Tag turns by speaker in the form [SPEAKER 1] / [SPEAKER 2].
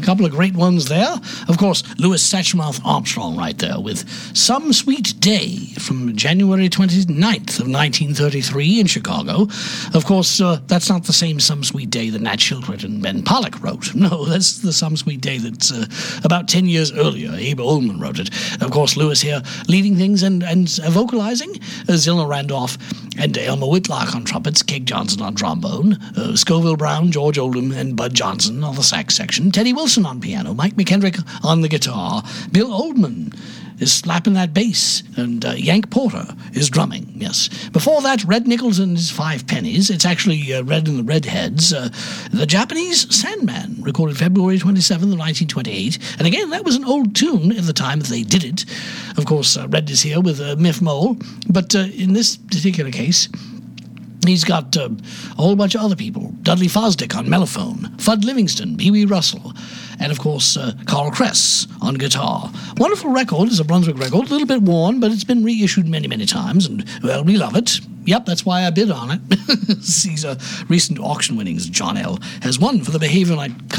[SPEAKER 1] couple of great ones there. Of course, Louis Satchmouth Armstrong right there with Some Sweet Day from January 29th of 1933 in Chicago. Of course, that's not the same Some Sweet Day that Nat Schildred and Ben Pollack wrote. No, that's the Some Sweet Day that's about 10 years earlier. Abe Oldman wrote it. Of course, Louis here leading things and vocalizing. Zillah Randolph and Elmer Whitlock on trumpets, Keg Johnson on trombone, Scoville Brown, George Oldham, and Bud Johnson on the sax section, Teddy Wilson on piano, Mike McKendrick on the guitar, Bill Oldman is slapping that bass, and Yank Porter is drumming, yes. Before that, Red Nichols and his Five Pennies. It's actually Red and the Redheads. The Japanese Sandman, recorded February 27th of 1928. And again, that was an old tune at the time that they did it. Of course, Red is here with Miff Mole. But in this particular case, he's got a whole bunch of other people. Dudley Fosdick on mellophone, Fudd Livingston, Pee Wee Russell, and of course Carl Kress on guitar. Wonderful record. It's a Brunswick record, a little bit worn, but it's been reissued many, many times, and well, we love it. Yep, that's why I bid on it. These recent auction winnings John L. has won for the Behavior Night